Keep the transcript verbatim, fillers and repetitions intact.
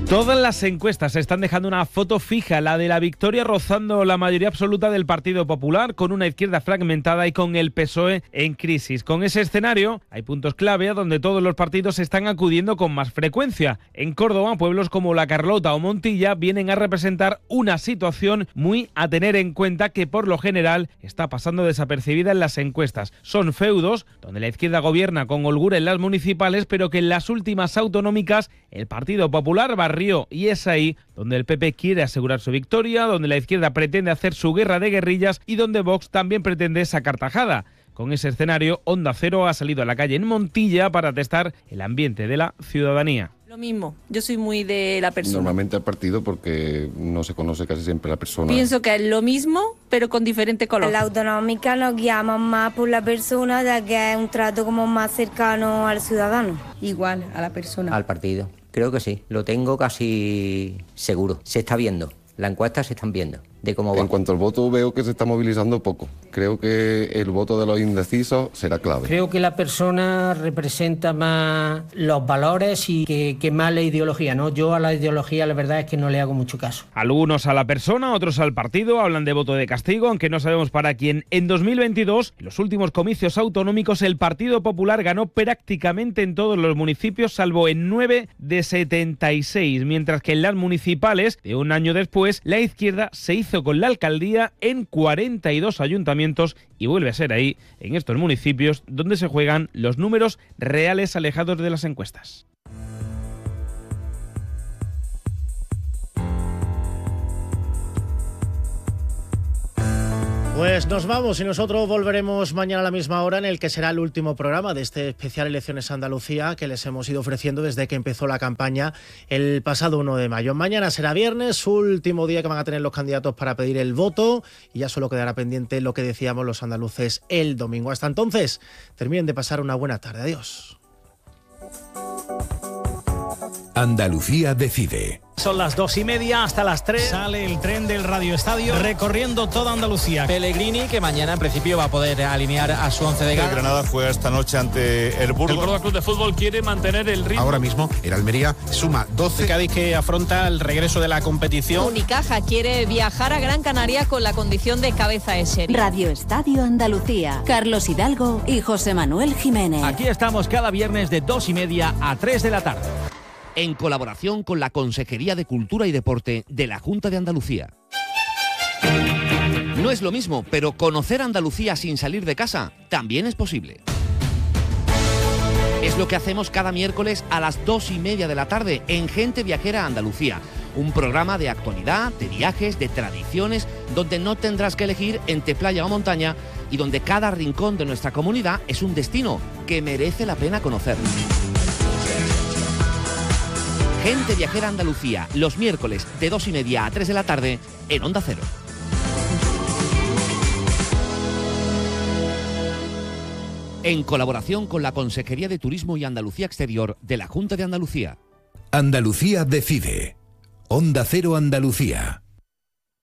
Todas las encuestas están dejando una foto fija, la de la victoria rozando la mayoría absoluta del Partido Popular, con una izquierda fragmentada y con el P S O E en crisis. Con ese escenario hay puntos clave a donde todos los partidos están acudiendo con más frecuencia. En Córdoba, pueblos como La Carlota o Montilla vienen a representar una situación muy a tener en cuenta que por lo general está pasando desapercibida en las encuestas. Son feudos donde la izquierda gobierna con holgura en las municipales, pero que en las últimas autonómicas el Partido Popular barrió, y es ahí donde el P P quiere asegurar su victoria, donde la izquierda pretende hacer su guerra de guerrillas y donde Vox también pretende sacar tajada. Con ese escenario, Onda Cero ha salido a la calle en Montilla para testar el ambiente de la ciudadanía. Lo mismo, yo soy muy de la persona. Normalmente al partido, porque no se conoce casi siempre la persona. Pienso que es lo mismo, pero con diferente color. En la autonómica nos guiamos más por la persona, ya que es un trato como más cercano al ciudadano. Igual, a la persona. Al partido, creo que sí, lo tengo casi seguro. Se está viendo, las encuestas se están viendo de cómo va. En cuanto al voto, veo que se está movilizando poco. Creo que el voto de los indecisos será clave. Creo que la persona representa más los valores y que, que más la ideología, ¿no? Yo a la ideología la verdad es que no le hago mucho caso. Algunos a la persona, otros al partido, hablan de voto de castigo, aunque no sabemos para quién. En dos mil veintidós, en los últimos comicios autonómicos, el Partido Popular ganó prácticamente en todos los municipios, salvo en nueve de setenta y seis, mientras que en las municipales, de un año después, la izquierda se hizo con la alcaldía en cuarenta y dos ayuntamientos y vuelve a ser ahí, en estos municipios, donde se juegan los números reales alejados de las encuestas. Pues nos vamos y nosotros volveremos mañana a la misma hora, en el que será el último programa de este especial Elecciones Andalucía que les hemos ido ofreciendo desde que empezó la campaña el pasado uno de mayo. Mañana será viernes, último día que van a tener los candidatos para pedir el voto, y ya solo quedará pendiente lo que decíamos los andaluces el domingo. Hasta entonces, terminen de pasar una buena tarde. Adiós. Andalucía decide. Son las dos y media, hasta las tres sale el tren del Radio Estadio recorriendo toda Andalucía. Pellegrini, que mañana en principio va a poder alinear a su once de gala. El Granada juega esta noche ante el Burgos. El Córdoba Club de Fútbol quiere mantener el ritmo. Ahora mismo el Almería suma doce. El Cádiz, que afronta el regreso de la competición. Unicaja quiere viajar a Gran Canaria con la condición de cabeza de serie. Radio Estadio Andalucía. Carlos Hidalgo y José Manuel Jiménez. Aquí estamos cada viernes de dos y media a tres de la tarde. En colaboración con la Consejería de Cultura y Deporte de la Junta de Andalucía. No es lo mismo, pero conocer Andalucía sin salir de casa también es posible. Es lo que hacemos cada miércoles a las dos y media de la tarde en Gente Viajera Andalucía. Un programa de actualidad, de viajes, de tradiciones, donde no tendrás que elegir entre playa o montaña y donde cada rincón de nuestra comunidad es un destino que merece la pena conocer. Gente Viajera Andalucía, los miércoles de dos y media a tres de la tarde en Onda Cero. En colaboración con la Consejería de Turismo y Andalucía Exterior de la Junta de Andalucía. Andalucía decide. Onda Cero Andalucía.